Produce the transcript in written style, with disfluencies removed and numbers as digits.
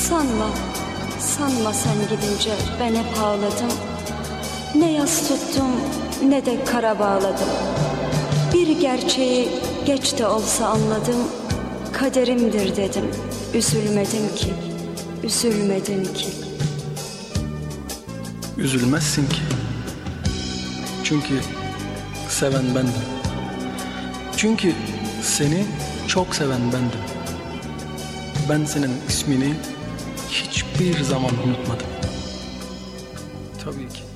Sanma sen gidince ben hep ağladım. Ne yas tuttum ne de kara bağladım. Bir gerçeği geç de olsa anladım. Kaderimdir dedim, üzülmedim ki, üzülmedin ki. Üzülmezsin ki. Çünkü seven bendim. Çünkü seni çok seven bendim. Ben senin ismini hiçbir zaman unutmadım. Tabii ki.